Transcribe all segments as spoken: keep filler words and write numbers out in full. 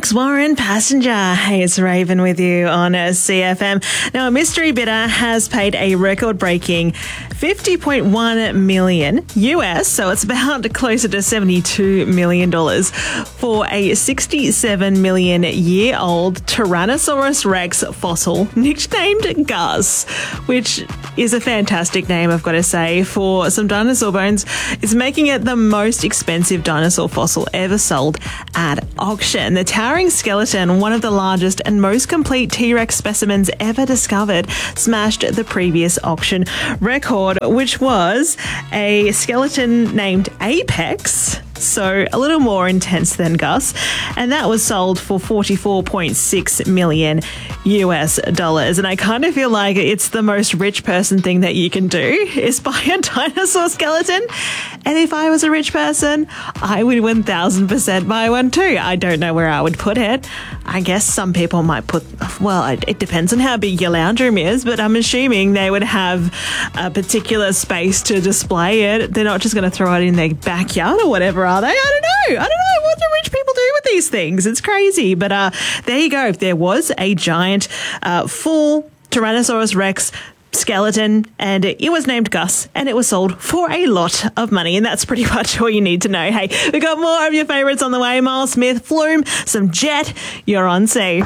Alex Warren, Passenger. Hey, it's Raven with you on C F M. Now, a mystery bidder has paid a record-breaking fifty point one million U S, so it's about closer to seventy-two million dollars, for a sixty-seven million year old Tyrannosaurus Rex fossil nicknamed Gus, which is a fantastic name, I've got to say, for some dinosaur bones. It's making it the most expensive dinosaur fossil ever sold at auction. The towering skeleton, one of the largest and most complete T-Rex specimens ever discovered, smashed the previous auction record, which was a skeleton named Apex, so a little more intense than Gus, and that was sold for forty-four point six million U S dollars. And I kind of feel like it's the most rich person thing that you can do is buy a dinosaur skeleton. And if I was a rich person, I would one thousand percent buy one too. I don't know where I would put it. I guess some people might put, well, it depends on how big your lounge room is, but I'm assuming they would have a particular space to display it. They're not just going to throw it in their backyard or whatever, are they? I don't know. I don't know. What do rich people do with these things? It's crazy. But uh, there you go. If there was a giant uh, full Tyrannosaurus Rex skeleton, and it was named Gus, and it was sold for a lot of money, and that's pretty much all you need to know. Hey, we got more of your favourites on the way. Miles Smith, Flume, some Jet. You're on C.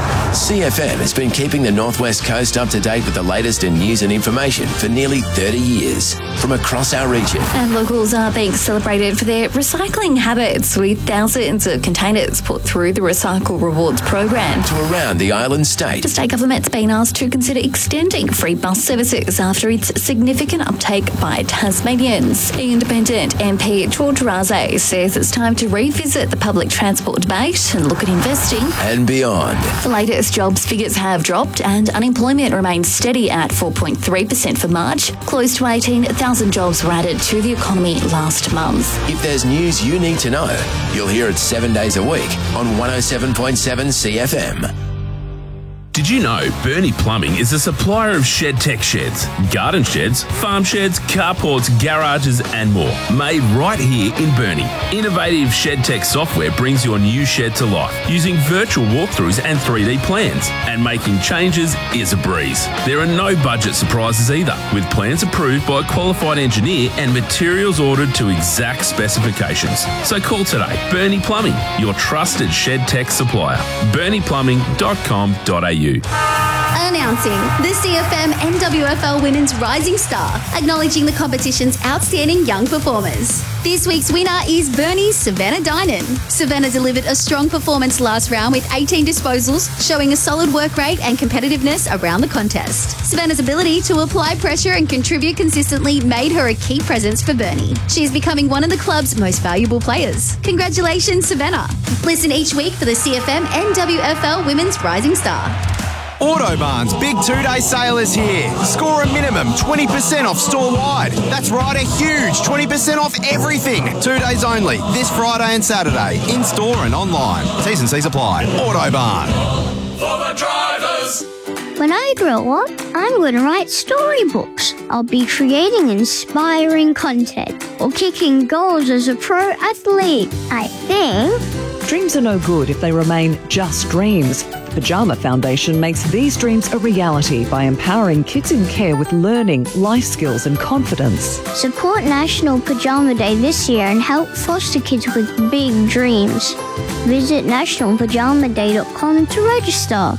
C F M has been keeping the Northwest Coast up to date with the latest in news and information for nearly thirty years from across our region. And locals are being celebrated for their recycling habits, with thousands of containers put through the Recycle Rewards program. To around the island state. The state government's been asked to consider extending free bus services after its significant uptake by Tasmanians. Independent M P George Raze says it's time to revisit the public transport debate and look at investing and beyond. The latest jobs figures have dropped and unemployment remains steady at four point three percent for March. Close to eighteen thousand jobs were added to the economy last month. If there's news you need to know, you'll hear it seven days a week on one oh seven point seven C F M. Did you know Bernie Plumbing is a supplier of shed tech sheds, garden sheds, farm sheds, carports, garages and more, made right here in Bernie. Innovative shed tech software brings your new shed to life using virtual walkthroughs and three D plans, and making changes is a breeze. There are no budget surprises either, with plans approved by a qualified engineer and materials ordered to exact specifications. So call today. Bernie Plumbing, your trusted shed tech supplier. bernie plumbing dot com dot a u. Announcing the C F M N W F L Women's Rising Star, acknowledging the competition's outstanding young performers. This week's winner is Bernie's Savannah Dynan. Savannah delivered a strong performance last round with eighteen disposals, showing a solid work rate and competitiveness around the contest. Savannah's ability to apply pressure and contribute consistently made her a key presence for Bernie. She is becoming one of the club's most valuable players. Congratulations, Savannah. Listen each week for the C F M N W F L Women's Rising Star. Autobarn's big two-day sale is here. Score a minimum twenty percent off store-wide. That's right, a huge twenty percent off everything. Two days only, this Friday and Saturday, in-store and online. T's and C's apply. Autobarn. For the drivers. When I grow up, I'm going to write storybooks. I'll be creating inspiring content or kicking goals as a pro athlete. I think. Dreams are no good if they remain just dreams. The Pyjama Foundation makes these dreams a reality by empowering kids in care with learning, life skills and confidence. Support National Pyjama Day this year and help foster kids with big dreams. Visit national pajama day dot com to register.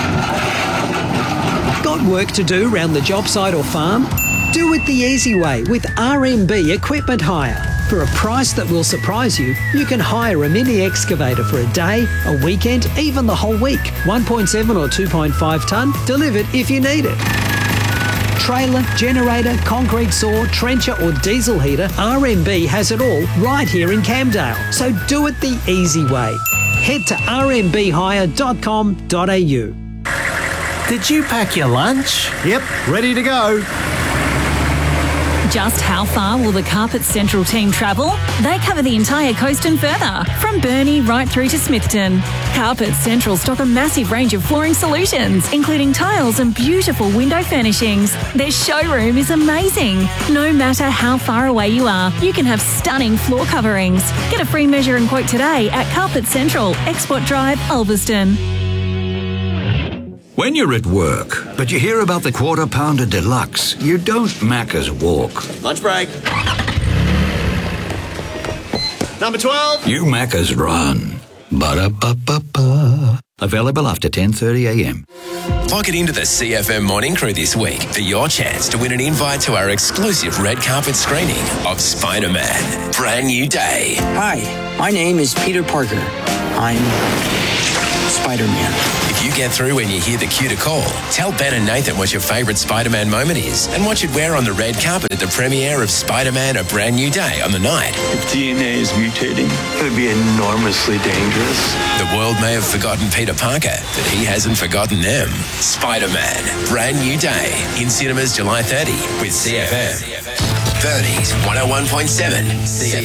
Got work to do around the job site or farm? Do it the easy way with R M B Equipment Hire. For a price that will surprise you, you can hire a mini excavator for a day, a weekend, even the whole week. one point seven or two point five tonne, delivered if you need it. Trailer, generator, concrete saw, trencher or diesel heater, R M B has it all right here in Camdale. So do it the easy way. Head to r m b hire dot com dot a u. Did you pack your lunch? Yep, ready to go. Just how far will the Carpet Central team travel? They cover the entire coast and further, from Burnie right through to Smithton. Carpet Central stock a massive range of flooring solutions, including tiles and beautiful window furnishings. Their showroom is amazing. No matter how far away you are, you can have stunning floor coverings. Get a free measure and quote today at Carpet Central, Export Drive, Ulverston. When you're at work, but you hear about the Quarter Pounder Deluxe, you don't Macca's walk. Lunch break. Number twelve. You Macca's run. Ba-da-ba-ba-ba. Available after ten thirty a m. Log it into the C F M Morning Crew this week for your chance to win an invite to our exclusive red carpet screening of Spider-Man, Brand New Day. Hi, my name is Peter Parker. I'm Spider-Man. If you get through when you hear the cue to call, tell Ben and Nathan what your favourite Spider-Man moment is and what you'd wear on the red carpet at the premiere of Spider-Man, A Brand New Day on the night. If D N A is mutating, it would be enormously dangerous. The world may have forgotten Peter Parker, but he hasn't forgotten them. Spider-Man, Brand New Day, in cinemas July thirtieth with C F M. thirties one oh one point seven.